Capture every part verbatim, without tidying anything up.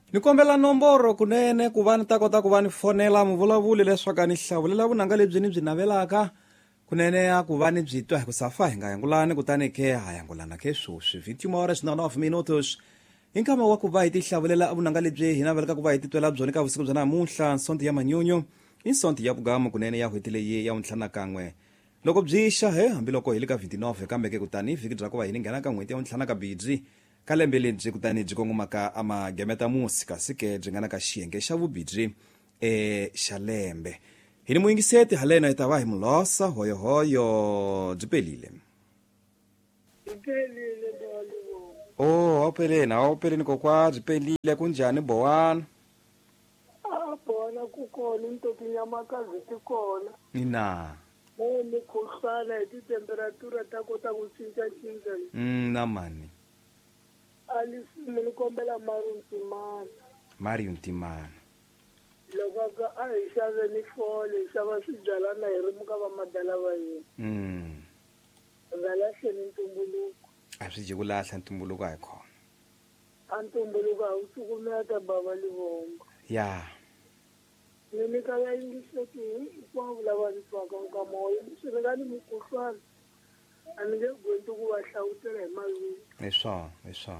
Ni kombela nomboro kunene ku va ni ta kota ku va ni fonela muvulavuli leswaku ni hlavulela vunanga lebyi ni byi navelaka kunene ya ku va ni byi twa hi ku safa hi nga yangulani kutani khe ha yangulana khe swoswi vhuntima wa reswi of minutos hi nkama wa ku va hi ti hlavulela vunanga lebyi hi navelaka ku va hi titwela byona ka vusiku bya namuntlha nsonto ya manyunyu i nsonto ya vugamu kunene ya hweti leyi ya wuntlhana kan'we loko byi xa he hambiloko hi le ka vhuntinove kambe ke kutani vhiki bya ku va hi ni nghena ka n'hweti ya wuntlhana ka bidzi ka lembe lebyi kutani byi kongomaka a magemeta musi kasi ke byi nga na ka xiyenge xa vubidzi e xa lembe hi ni muyingiseti haleno hi ta va hi mulosa hoyohoyo byi pelile Ipelile balo. oh awupeleni awupeleni kokwa byi pelile kunjhani bowana Ah bona kukhona into tinyamakazi tikona. ina Mo mikhuhlana hi titemperatura ta kota ku cinca cinca. mm na mani Alisimi ni kombela maruntimana. Mario Ntimana Loko ka a hi xave ni fole hi xava swibyalana hi ri muka va madala va yena. mm Nga lahle ni ntumbuluko. a swi je ku lahla ntumbuluko hi khona A ntumbuluko a wu sukumeta bava livongo. ya Ni nyika va yingiseki hinkwavo lava ni twaka nkama wa yini swi nga ni mukhuhlwana. A ni nge gwenti ku va hlawutela hi mavito. hi swona hi swona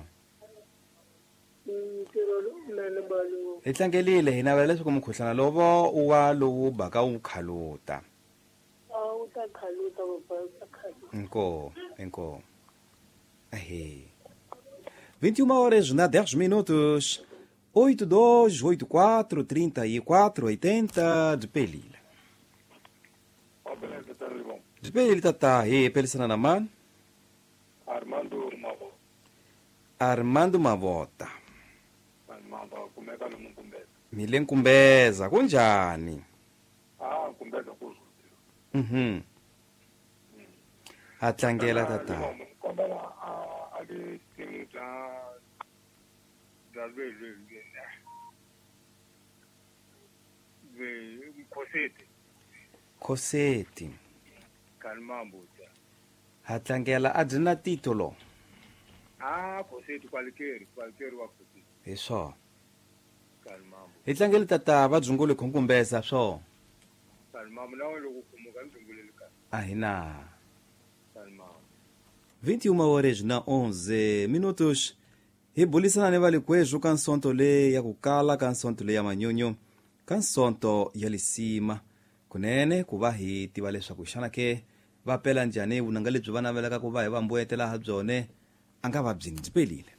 Ntirho lowunene balo. hi tlangelile hi navela leswaku mukhuhlwana lovo u wa lowu baka wu khaluta A wu ta khaluta baba wu ta khaluta. inko inko ahe vinte e uma horas na dez minutos oito dois oito quatro trinta e quatro oitenta de pelile Obeleza Talibão. de pelile tata hi pelisana na mano Armando Mavo. Armando Mavota Armando kumeka no Mkumbeza. mile nkumbeza kunjani Ah, Mkumbeza kuzo. mhm atlangela tata Kombela ali timu za za vile vile. Ve Mkosete. khoseti Kalmambo. atlangela a byi na titulo Ah, Kosete qualquer, qualquer wa Kosete. hi swona Kalmambo. hi tlangeli tata va dzungule khunkumbeza swo Kalmambo nawe loko kumuka ndzunguleleka. a hi na Kalmambo. vinte e uma horas na onze minutos hi bulisana ni valikwezu ka nsonto leyi ya ku kala ka nsonto leyi ya manyunyu ka nsonto ya lisima kunene ku va hi tiva leswaku xana ke va pela njhani vunanga lebyi va navelaka ku va hi va mbuyetela ha byone a nga va byini byi pelile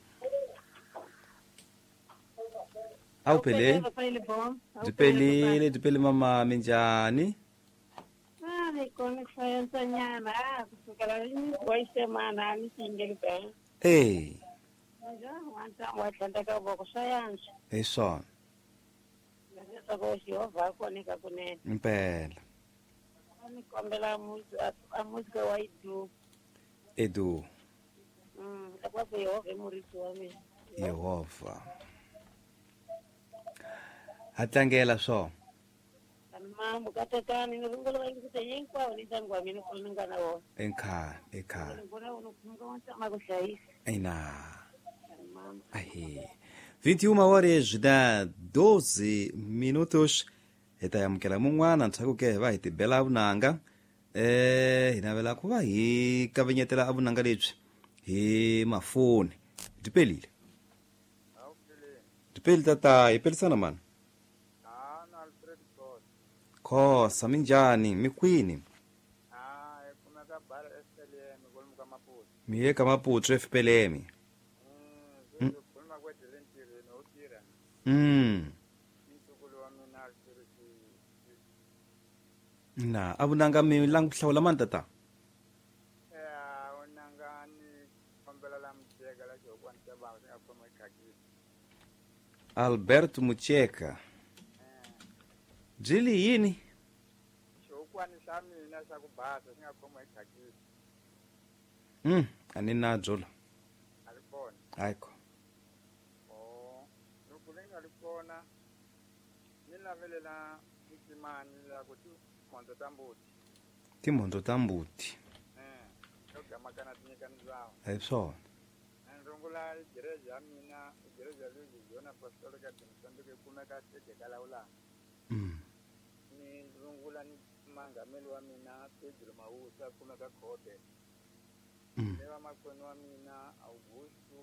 a wu peleni byi pelile byi peli mamami njhani Ai, come foi essa nyana? Ah, porque ela não foi semana, não tinha ele bem. e Mas já, ontem, ontem, daqui a pouco, só antes. hi swona Mas essa coisa, eu vou conectar com ele. mpela Me combela a música, a música vai do. edu Hum, depois eu ouvi morrer sua mesmo. yehova ha tlangela swo Mambo, katakani, no rungo vai que tem qual, nem tanto a mim, não foi nunca na hora. ekhaya ekhaya Agora eu não consigo mais gostar isso. ina Mambo. Aí. vinte e uma horas da doze minutos hi ta yamukela mun'wana ntshaku ke hi va hi tibela vunanga eh hi navela ku va hi kavenyetela a vunanga lebyi hi mafoni byi pelile byi peli tata hi pelisana mani Ah, na Alfred Kos. khosa minjhani mi kwini Ah, kumeka bar S L M kuluka maputi. mi ye ka maputsu efipelemi Mm, kuluma kwedele ntirhweni wo tirha. mm Ntsukulu wa mina Alfred. na a vunanga mi langu hlawula mani tata Ya, unangani kombela la mtshega la xo kwanta ba nga khoma khaki. Alberto Mucheka byi li yini Xo kwani xa mina xa ku basa nga khoma khaki. mm a ni na byo la Alifona. ayikho Oh, nukulenga alifona. Mina vele la mtimani la kuti mondo tambuti. timhondzo ta mbuti Eh, lokugama kana tinyekani zawo. hi swona And ndungula igereja mina igereja luzi yona apostolica timsanduke kumeka sete kalaula Mm. ni ndungula ni mangameli wa mina Pedro Mausa kumeka kote Mm. lewa makwenu wa mina Augusto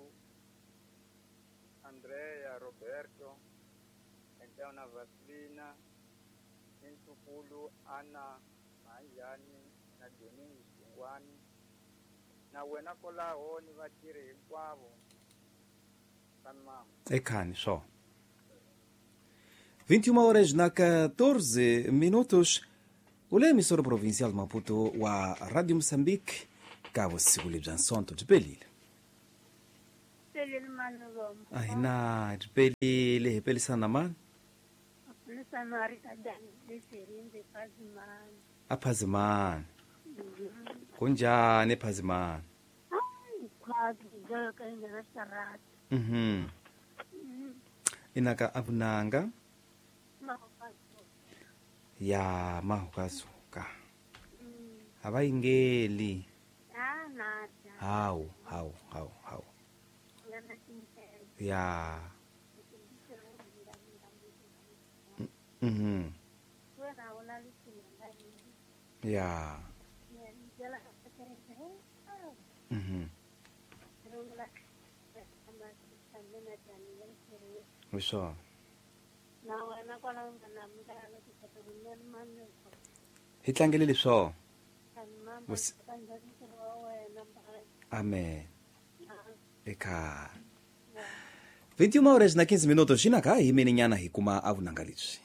Andrea Roberto Endauna Vasilina Intukulu Ana Manjani na Dionisi Sungwani na wena kolaho ni vatirhi hinkwavo kani mama Ekhani só. vinte e uma horas na catorze minutos. Ule emissora provincial de Maputo wa Radio Moçambique, Cabo Seguli Bjansonto de Pelile. Pelele mano lomo. Aina de Pelile, Peli Sanaman, Nisano arika dani desirinze pazimani. Apaziman. Kunjani Paziman. Ai, kwadu gaka inga restaurant. Mhm. Inaka abunanga Mahopaso. ya mahukazuka. Abayingeli. Ah, nada. Hawu, hawu, hawu, hawu. Ngana kintere. Ya. Mhm. Wena wala lisina ndani. Ya. Ya, jala kakereke. Ah, Mhm. rungla. Ama sandena jani yalkere. Usho. Na wena kwa langa na mdala kitabunya mano. Hitlangelele sho. Kanma Wes- kanjani kwa wena mbara. Amen. Ah, Eka. vinte e uma horas na quinze minutos. China ka himeni nyana hikuma avunangalichi.